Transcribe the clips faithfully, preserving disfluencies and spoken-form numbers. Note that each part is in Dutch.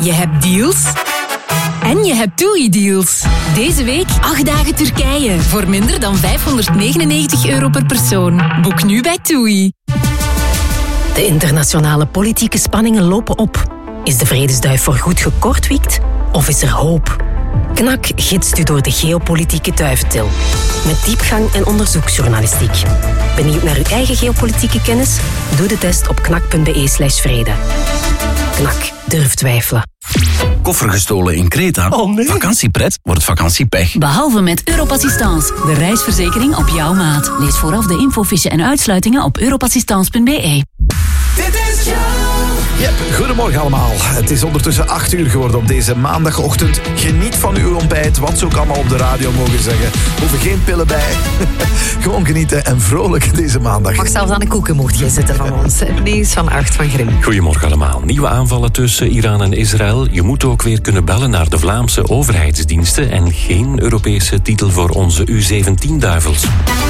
Je hebt deals en je hebt TUI-deals. Deze week acht dagen Turkije voor minder dan vijfhonderdnegenennegentig euro per persoon. Boek nu bij TUI. De internationale politieke spanningen lopen op. Is de vredesduif voorgoed gekortwiekt of is er hoop? Knak gidst u door de geopolitieke duiventil. Met diepgang en onderzoeksjournalistiek. Benieuwd naar uw eigen geopolitieke kennis? Doe de test op knak.be slash vrede. Knak, durf twijfelen. Koffer gestolen in Kreta? Oh nee. Vakantiepret wordt vakantiepech. Behalve met Europassistance, de reisverzekering op jouw maat. Lees vooraf de infofiche en uitsluitingen op europassistance punt be. Dit is jou. Yep, goedemorgen allemaal. Het is ondertussen acht uur geworden op deze maandagochtend. Geniet van uw ontbijt, wat ze ook allemaal op de radio mogen zeggen. Hoeven geen pillen bij. Gewoon genieten en vrolijk deze maandag. Mag zelfs aan de koeken mocht je zitten van ons. Het nieuws van acht van Grim. Goedemorgen allemaal. Nieuwe aanvallen tussen Iran en Israël. Je moet ook weer kunnen bellen naar de Vlaamse overheidsdiensten. En geen Europese titel voor onze U zeventien-duivels.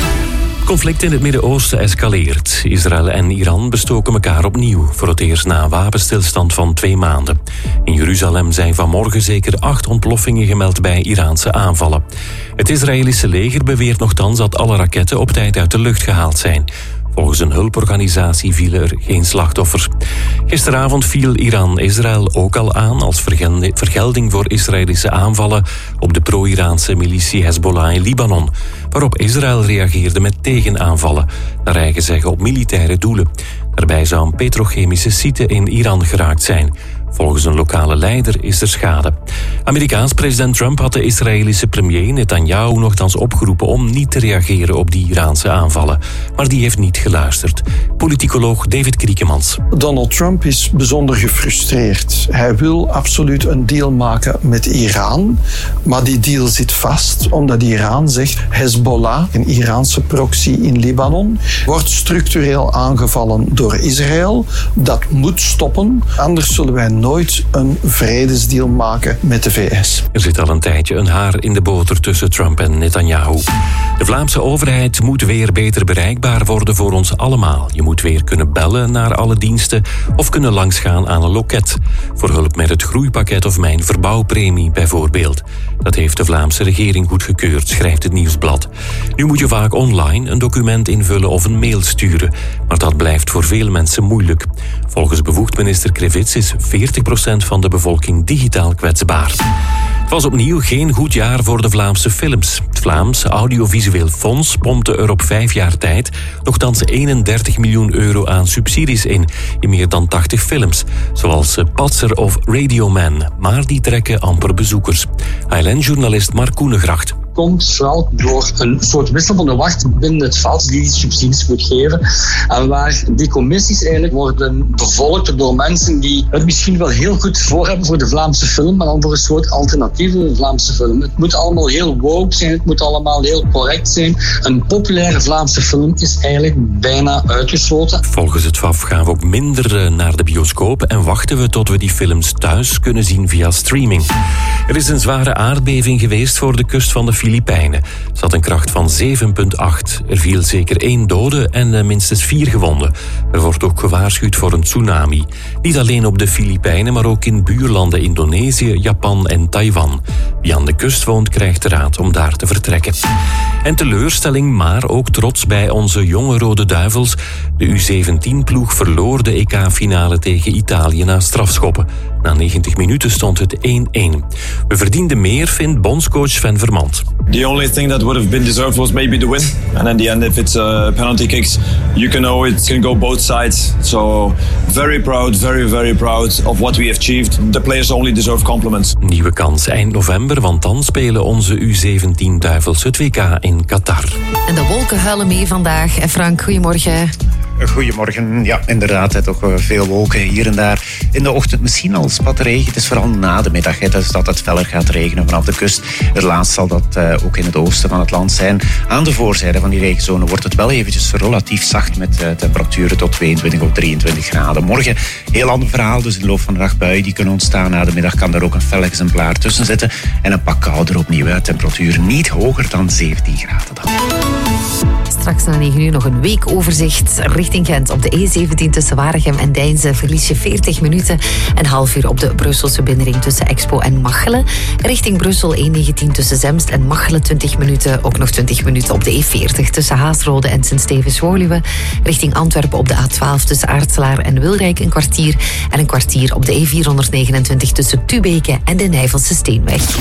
Het conflict in het Midden-Oosten escaleert. Israël en Iran bestoken elkaar opnieuw, voor het eerst na een wapenstilstand van twee maanden. In Jeruzalem zijn vanmorgen zeker acht ontploffingen gemeld bij Iraanse aanvallen. Het Israëlische leger beweert nochtans dat alle raketten op tijd uit de lucht gehaald zijn. Volgens een hulporganisatie vielen er geen slachtoffers. Gisteravond viel Iran Israël ook al aan als vergelding voor Israëlische aanvallen op de pro-Iraanse militie Hezbollah in Libanon, waarop Israël reageerde met tegenaanvallen, naar eigen zeggen op militaire doelen. Daarbij zou een petrochemische site in Iran geraakt zijn. Volgens een lokale leider is er schade. Amerikaans president Trump had de Israëlische premier Netanyahu nogthans opgeroepen om niet te reageren op die Iraanse aanvallen. Maar die heeft niet geluisterd. Politicoloog David Kriekemans. Donald Trump is bijzonder gefrustreerd. Hij wil absoluut een deal maken met Iran. Maar die deal zit vast omdat Iran zegt Hezbollah, een Iraanse proxy in Libanon, wordt structureel aangevallen door Israël. Dat moet stoppen. Anders zullen wij nooit een vredesdeal maken met de V S. Er zit al een tijdje een haar in de boter tussen Trump en Netanyahu. De Vlaamse overheid moet weer beter bereikbaar worden voor ons allemaal. Je moet weer kunnen bellen naar alle diensten of kunnen langsgaan aan een loket. Voor hulp met het groeipakket of mijn verbouwpremie bijvoorbeeld. Dat heeft de Vlaamse regering goedgekeurd, schrijft het Nieuwsblad. Nu moet je vaak online een document invullen of een mail sturen. Maar dat blijft voor veel mensen moeilijk. Volgens bevoegd minister Krevits is veertig procent van de bevolking digitaal kwetsbaar. Het was opnieuw geen goed jaar voor de Vlaamse films. Het Vlaams Audiovisueel Fonds pompte er op vijf jaar tijd nochtans eenendertig miljoen euro aan subsidies in, in meer dan tachtig films, zoals Patser of Radio Man, maar die trekken amper bezoekers. H L N-journalist Mark Koenegracht. Komt vooral door een soort wissel van de wacht binnen het veld die die subsidies moet geven. En waar die commissies eigenlijk worden bevolkt door mensen die het misschien wel heel goed voor hebben voor de Vlaamse film, maar dan voor een soort alternatieve Vlaamse film. Het moet allemaal heel woke zijn, het moet allemaal heel correct zijn. Een populaire Vlaamse film is eigenlijk bijna uitgesloten. Volgens het V A F gaan we ook minder naar de bioscoop en wachten we tot we die films thuis kunnen zien via streaming. Er is een zware aardbeving geweest voor de kust van de Filipijnen. Ze had een kracht van zeven komma acht. Er viel zeker één dode en minstens vier gewonden. Er wordt ook gewaarschuwd voor een tsunami. Niet alleen op de Filipijnen, maar ook in buurlanden Indonesië, Japan en Taiwan. Wie aan de kust woont, krijgt de raad om daar te vertrekken. En teleurstelling, maar ook trots bij onze jonge Rode Duivels. De U zeventien-ploeg verloor de E K-finale tegen Italië na strafschoppen. Na negentig minuten stond het één-één. We verdienden meer, vindt bondscoach Sven Vermand. The only thing that would have been deserved was maybe the win. And in the end, if it's uh, penalty kicks, you can know it can go both sides. So very proud, very, very proud of what we have achieved. The players only deserve compliments. Nieuwe kans eind november, want dan spelen onze U zeventien-duivels het W K in Qatar. En de wolken huilen mee vandaag. En Frank, goedemorgen. Goedemorgen. Ja, inderdaad, hè, toch veel wolken hier en daar. In de ochtend misschien al spatregen. Het is vooral na de middag hè, dus dat het feller gaat regenen vanaf de kust. Het laatst zal dat uh, ook in het oosten van het land zijn. Aan de voorzijde van die regenzone wordt het wel eventjes relatief zacht met uh, temperaturen tot tweeëntwintig of drieëntwintig graden. Morgen heel ander verhaal, dus in de loop van de dag buien die kunnen ontstaan. Na de middag kan er ook een fel exemplaar tussen zitten. En een pak kouder opnieuw. Hè. Temperaturen niet hoger dan zeventien graden dan. Straks na negen uur nog een weekoverzicht. Richting Gent op de E zeventien tussen Waregem en Deinze verlies je veertig minuten. En half uur op de Brusselse binnenring tussen Expo en Machelen. Richting Brussel E negentien tussen Zemst en Machelen twintig minuten. Ook nog twintig minuten op de E veertig tussen Haasrode en Sint-Stevens-Woluwe. Richting Antwerpen op de A twaalf tussen Aartselaar en Wilrijk een kwartier. En een kwartier op de E vierhonderdnegenentwintig tussen Tubeke en de Nijvelse Steenweg.